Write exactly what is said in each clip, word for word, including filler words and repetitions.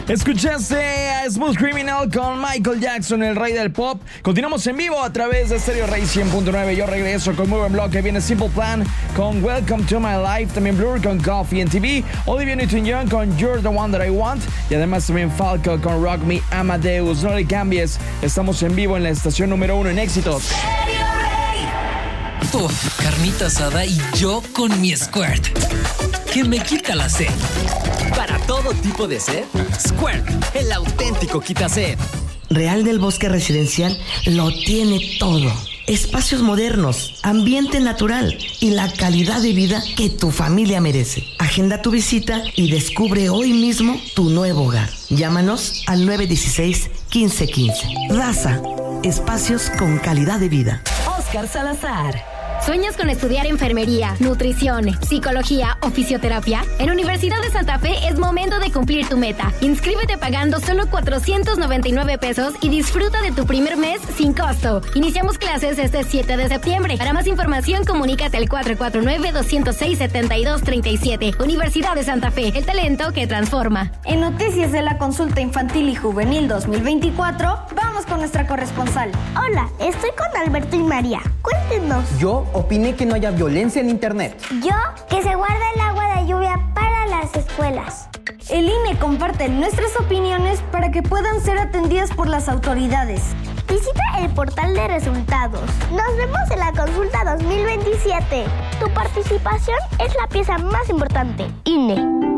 Escuchaste a Smooth Criminal con Michael Jackson, el rey del pop. Continuamos en vivo a través de Stereo Rey cien punto nueve. Yo regreso con muy buen bloque. Viene Simple Plan con Welcome to My Life. También Blur con Coffee and T V. Olivia Newton-John con You're the One That I Want. Y además también Falco con Rock Me Amadeus. No le cambies. Estamos en vivo en la estación número uno en éxitos. Uf, carnita asada y yo con mi Squirt, que me quita la sed. Para todo tipo de sed, Squirt, el auténtico quita sed. Real del Bosque Residencial lo tiene todo. Espacios modernos, ambiente natural y la calidad de vida que tu familia merece. Agenda tu visita y descubre hoy mismo tu nuevo hogar. Llámanos al nueve uno seis, uno cinco uno cinco. Raza, espacios con calidad de vida. Oscar Salazar. ¿Sueñas con estudiar enfermería, nutrición, psicología o fisioterapia? En Universidad de Santa Fe es momento de cumplir tu meta. Inscríbete pagando solo cuatrocientos noventa y nueve pesos y disfruta de tu primer mes sin costo. Iniciamos clases este siete de septiembre. Para más información, comunícate al cuatro cuatro nueve, dos cero seis, siete dos tres siete. Universidad de Santa Fe, el talento que transforma. En Noticias de la Consulta Infantil y Juvenil dos mil veinticuatro, vamos con nuestra corresponsal. Hola, estoy con Alberto y María. Cuéntenos. Yo opiné que no haya violencia en internet. Yo, que se guarda el agua de lluvia para las escuelas. El I N E comparte nuestras opiniones para que puedan ser atendidas por las autoridades. Visita el portal de resultados. Nos vemos en la consulta dos mil veintisiete. Tu participación es la pieza más importante. I N E.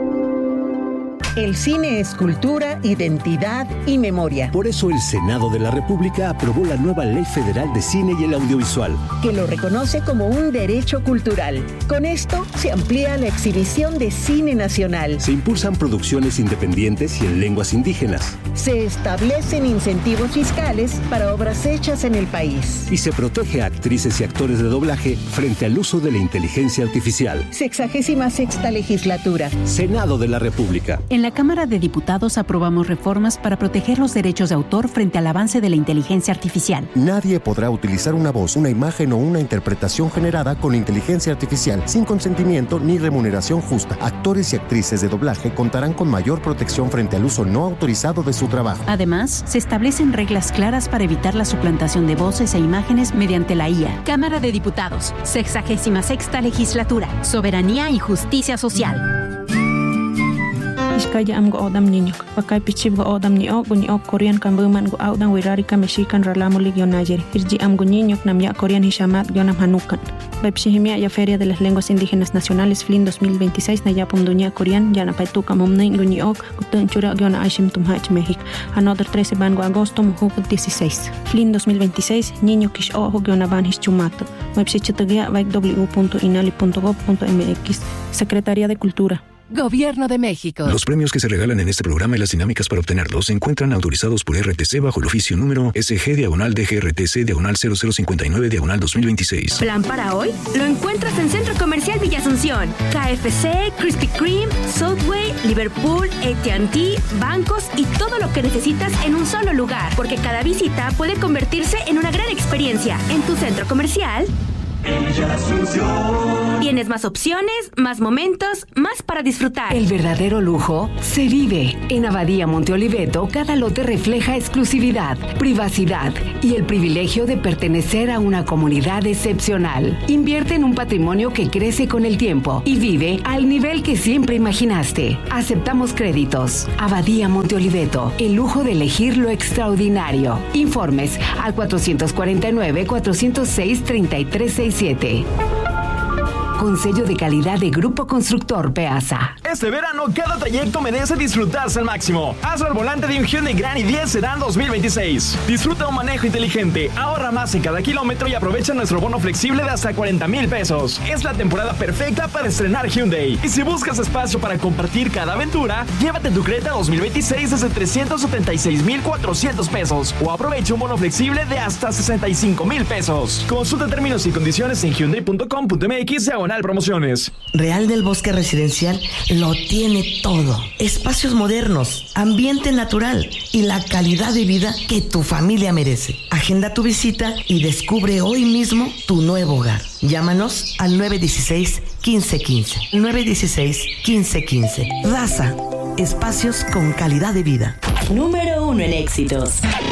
El cine es cultura, identidad y memoria. Por eso el Senado de la República aprobó la nueva Ley Federal de Cine y el Audiovisual, que lo reconoce como un derecho cultural. Con esto se amplía la exhibición de cine nacional. Se impulsan producciones independientes y en lenguas indígenas. Se establecen incentivos fiscales para obras hechas en el país. Y se protege a actrices y actores de doblaje frente al uso de la inteligencia artificial. Sexagésima sexta legislatura. Senado de la República. En la Cámara de Diputados aprobamos reformas para proteger los derechos de autor frente al avance de la inteligencia artificial. Nadie podrá utilizar una voz, una imagen o una interpretación generada con inteligencia artificial sin consentimiento ni remuneración justa. Actores y actrices de doblaje contarán con mayor protección frente al uso no autorizado de su trabajo. Además, se establecen reglas claras para evitar la suplantación de voces e imágenes mediante la I A. Cámara de Diputados, sexagésima sexta legislatura, soberanía y justicia social. Iskaya am go odam niño, pakai pichib go odam ni ok ni ok Korean kan buman go audan wirari ka mexican ralamulig yo nayer. Irji am go niño nam ya Korean hishamat yo nam hanukan. Bepshihimia ya Feria de las Lenguas Indígenas Nacionales Flin dos mil veintiséis na ya pomduña Korean ya na paituka momnai go ni ok gutun chura yo na aishim tumhach México. Another trece ban go agosto mujuk dieciséis. Flin dos mil veintiséis niño kish ojo yo na ban hischumato. Website w punto inali punto gob punto m x. Secretaría de Cultura. Gobierno de México. Los premios que se regalan en este programa y las dinámicas para obtenerlos se encuentran autorizados por R T C bajo el oficio número S G diagonal D G R T C diagonal cero cero cincuenta y nueve diagonal dos mil veintiséis. ¿Plan para hoy? Lo encuentras en Centro Comercial Villa Asunción. K F C, Krispy Kreme, Subway, Liverpool, A T and T, bancos y todo lo que necesitas en un solo lugar. Porque cada visita puede convertirse en una gran experiencia. En tu centro comercial tienes más opciones, más momentos, más para disfrutar. El verdadero lujo se vive. En Abadía Monte Oliveto, cada lote refleja exclusividad, privacidad y el privilegio de pertenecer a una comunidad excepcional. Invierte en un patrimonio que crece con el tiempo y vive al nivel que siempre imaginaste. Aceptamos créditos. Abadía Monte Oliveto, el lujo de elegir lo extraordinario. Informes al cuatrocientos cuarenta y nueve, cuatrocientos seis, treinta y tres sesenta y siete. Con sello de calidad de Grupo Constructor Peasa. Este verano, cada trayecto merece disfrutarse al máximo. Hazlo al volante de un Hyundai Grand i diez Sedan dos mil veintiséis. Disfruta un manejo inteligente, ahorra más en cada kilómetro y aprovecha nuestro bono flexible de hasta cuarenta mil pesos. Es la temporada perfecta para estrenar Hyundai. Y si buscas espacio para compartir cada aventura, llévate tu Creta dos mil veintiséis desde trescientos setenta y seis mil cuatrocientos pesos o aprovecha un bono flexible de hasta sesenta y cinco mil pesos. Consulta términos y condiciones en hyundai punto com punto m x diagonal promociones. Real del Bosque Residencial lo tiene todo. Espacios modernos, ambiente natural y la calidad de vida que tu familia merece. Agenda tu visita y descubre hoy mismo tu nuevo hogar. Llámanos al nueve uno seis, uno cinco uno cinco. nueve uno seis, uno cinco uno cinco. Raza, Espacios con calidad de vida. Número uno en éxitos.